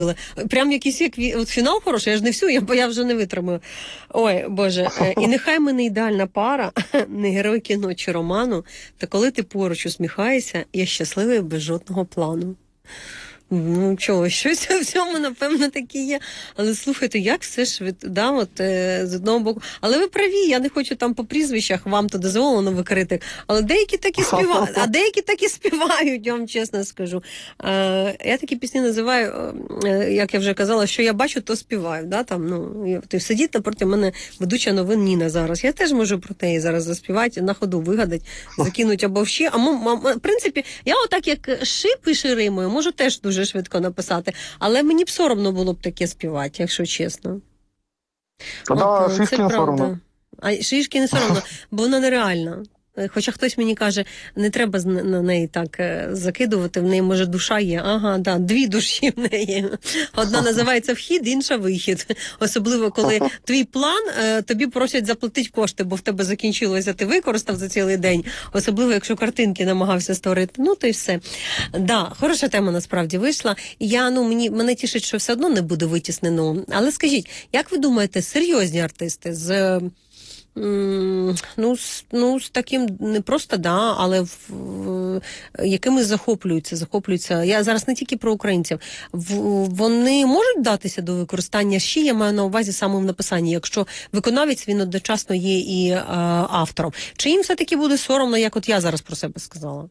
Прям якийсь от фінал хороший, я ж не всю, бо я вже не витримаю. Ой, Боже. І нехай ми не ідеальна пара, не герой кіно чи роману, та коли ти поруч усміхаєшся, я щасливий без жодного плану. Ну, чого, щось в цьому, напевно, таке є. Але слухайте, як все ж, з одного боку. Але ви праві, я не хочу там по прізвищах, вам то дозволено викрити. Але деякі так і співають, а деякі так і співають, я вам чесно скажу. Я такі пісні називаю, як я вже казала, що я бачу, то співаю. Да? Сидіть напроти мене ведуча новин Ніна зараз. Я теж можу про неї зараз заспівати, на ходу вигадати, закинуть або вщі. В принципі, я отак, як пише римою, можу теж дуже швидко написати, але мені б соромно було б таке співати, якщо чесно. Шишки не соромно. А Шишки не соромно, бо вона нереальна. Хоча хтось мені каже, не треба на неї так закидувати, в неї, може, душа є. Ага, да, дві душі в неї. Одна називається вхід, інша вихід. Особливо, коли твій план, тобі просять заплатити кошти, бо в тебе закінчилося, ти використав за цілий день. Особливо, якщо картинки намагався створити. Ну, то й все. Да, хороша тема насправді вийшла. Мене тішить, що все одно не буде витіснено. Але скажіть, як ви думаєте, серйозні артисти з з таким не просто, але якими захоплюються. Я зараз не тільки про українців. Вони можуть датися до використання ще, я маю на увазі саме в написанні, якщо виконавець, він одночасно є і автором. Чи їм все-таки буде соромно, як от я зараз про себе сказала?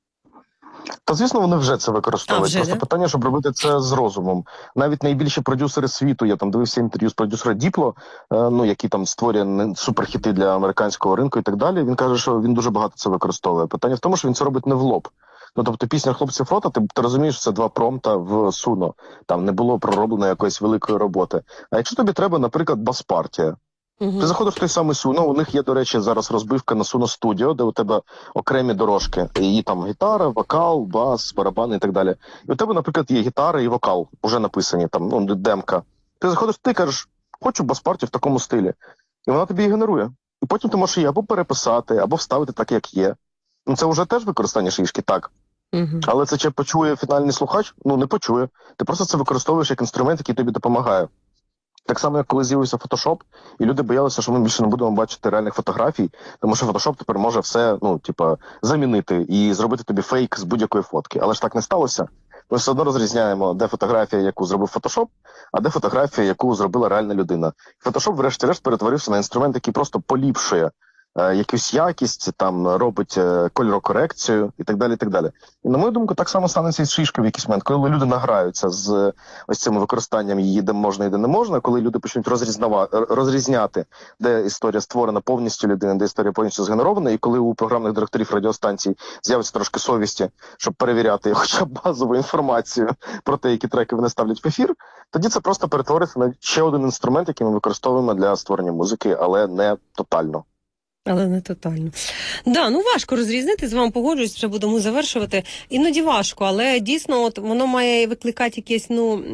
Та, звісно, вони вже це використовують. Просто питання, щоб робити це з розумом. Навіть найбільші продюсери світу, я там дивився інтерв'ю з продюсера Діпло, який там створює суперхіти для американського ринку і так далі, він каже, що він дуже багато це використовує. Питання в тому, що він це робить не в лоб. Тобто пісня «Хлопці флота», ти розумієш, це 2 промпта в Суно. Там не було пророблено якоїсь великої роботи. А якщо тобі треба, наприклад, бас-партія, ти заходиш в той самий Суно, у них є, до речі, зараз розбивка на Суно Студіо, де у тебе окремі дорожки. І там гітара, вокал, бас, барабани і так далі. І у тебе, наприклад, є гітара і вокал, вже написані, демка. Ти заходиш, ти кажеш, хочу бас-партію в такому стилі. І вона тобі її генерує. І потім ти можеш її або переписати, або вставити так, як є. Це вже теж використання шишки, так. Але це чи почує фінальний слухач? Не почує. Ти просто це використовуєш як інструмент, який тобі допомагає. Так само, як коли з'явився Photoshop, і люди боялися, що ми більше не будемо бачити реальних фотографій, тому що Photoshop тепер може все, замінити і зробити тобі фейк з будь-якої фотки. Але ж так не сталося. Ми все одно розрізняємо, де фотографія, яку зробив Photoshop, а де фотографія, яку зробила реальна людина. Photoshop, врешті-решт, перетворився на інструмент, який просто поліпшує якусь якість, робить кольорокорекцію і так далі, і так далі. І, на мою думку, так само станеться і з шишкою в якийсь момент, коли люди награються з ось цим використанням її, де можна і де не можна, коли люди почнуть розрізняти, де історія створена повністю людини, де історія повністю згенерована, і коли у програмних директорів радіостанцій з'явиться трошки совісті, щоб перевіряти хоча б базову інформацію про те, які треки вони ставлять в ефір, тоді це просто перетвориться на ще один інструмент, який ми використовуємо для створення музики, але не тотально. Але не тотально. Да, важко розрізнити, з вами погоджуюсь, вже будемо завершувати. Іноді важко, але дійсно воно має викликати якесь,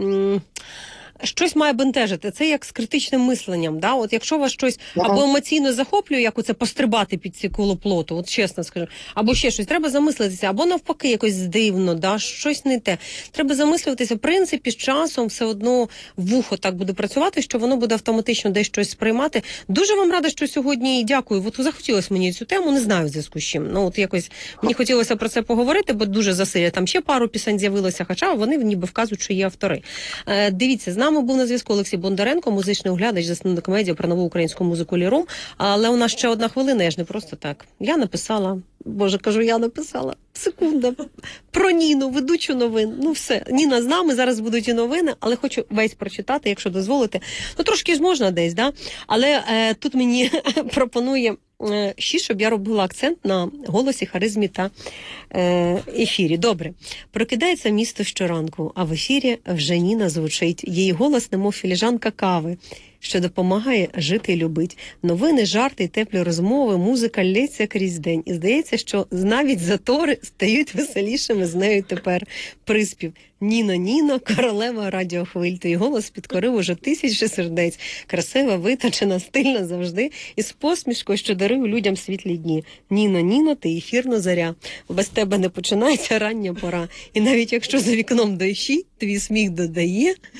щось має бентежити. Це як з критичним мисленням. Да? От якщо вас щось або емоційно захоплює, як оце пострибати під ці колоплоту, от чесно скажу, або ще щось, треба замислитися, або навпаки якось дивно, да? Щось не те. Треба замислюватися, в принципі, з часом все одно вухо так буде працювати, що воно буде автоматично десь щось сприймати. Дуже вам рада, що сьогодні, дякую, от захотілося мені цю тему, не знаю в зв'язку з чим. Якось мені хотілося про це поговорити, бо дуже засилля. Там ще пару пісень з'явилося, хоча вони ніби вказують, що є автори. Дивіться, з нами був на зв'язку Олексій Бондаренко, музичний оглядач, засновник медіа про нову українську музику Лірум. Але у нас ще 1 хвилина, я ж не просто так. Я написала, я написала, секунда, про Ніну, ведучу новин. Все, Ніна з нами, зараз будуть і новини, але хочу весь прочитати, якщо дозволите. Трошки ж можна десь, да? Але тут мені пропонує щоб я робила акцент на голосі, харизмі та ефірі. Добре. Прокидається місто щоранку, а в ефірі вже Ніна звучить. Її голос немов філіжанка кави. що допомагає жити і любить. Новини, жарти, й теплі розмови, музика лється крізь день. І здається, що навіть затори стають веселішими з нею тепер. Приспів «Ніно, Ніно, королева радіохвиль». Твій голос підкорив уже тисячі сердець. Красива, витончена, стильна завжди. І з посмішкою, що дарує людям світлі дні. Ніно, Ніно, ти ефірна заря. Без тебе не починається рання пора. І навіть якщо за вікном дощі, твій сміх додає